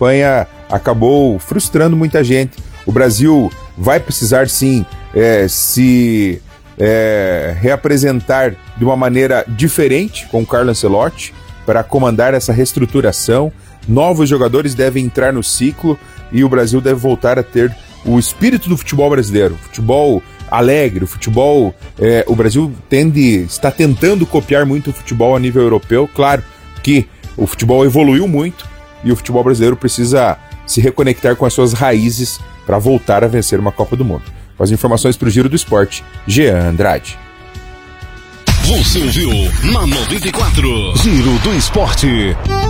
campanha acabou frustrando muita gente. O Brasil vai precisar sim se reapresentar de uma maneira diferente com o Carlo Ancelotti para comandar essa reestruturação. Novos jogadores devem entrar no ciclo e o Brasil deve voltar a ter o espírito do futebol brasileiro, futebol alegre, o futebol... o Brasil está tentando copiar muito o futebol a nível europeu. Claro que o futebol evoluiu muito e o futebol brasileiro precisa se reconectar com as suas raízes para voltar a vencer uma Copa do Mundo. Com as informações para o Giro do Esporte, Jean Andrade. Você ouviu na 94 Giro do Esporte.